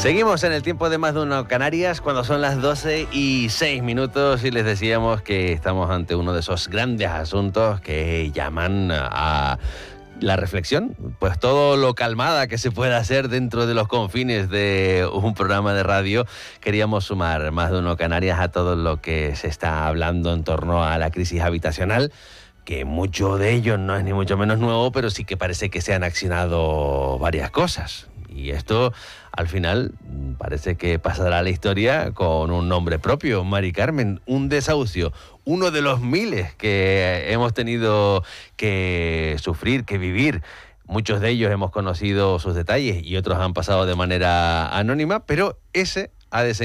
Seguimos en el tiempo de Más de Uno Canarias cuando son las 12:06 y les decíamos que estamos ante uno de esos grandes asuntos que llaman a la reflexión, pues todo lo calmada que se pueda hacer dentro de los confines de un programa de radio. Queríamos sumar Más de Uno Canarias a todo lo que se está hablando en torno a la crisis habitacional, que mucho de ello no es ni mucho menos nuevo, pero sí que parece que se han accionado varias cosas. Y esto, al final, parece que pasará a la historia con un nombre propio, Mari Carmen, un desahucio, uno de los miles que hemos tenido que sufrir, que vivir. Muchos de ellos hemos conocido sus detalles y otros han pasado de manera anónima, pero ese ha